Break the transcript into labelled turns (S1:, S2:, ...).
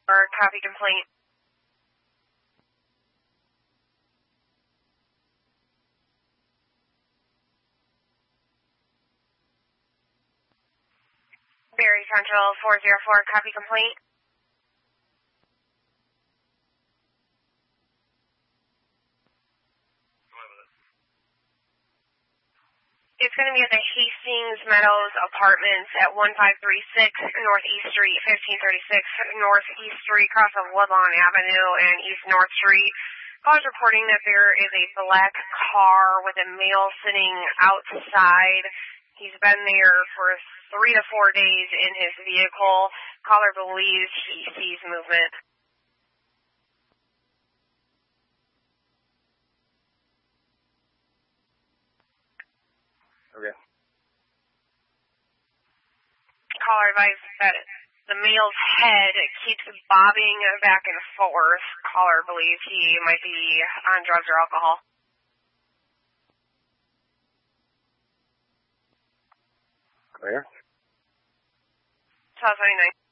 S1: Or copy complaint. Barry Central 404, copy complaint. It's going to be at the Hastings Meadows Apartments at 1536 Northeast Street, 1536 Northeast Street, across of Woodlawn Avenue and East North Street. Caller's reporting that there is a black car with a male sitting outside. He's been there for 3 to 4 days in his vehicle. Caller believes he sees movement.
S2: Okay.
S1: Caller advised that the male's head keeps bobbing back and forth. Caller believes he might be on drugs or alcohol.
S2: Clear.
S1: 1229.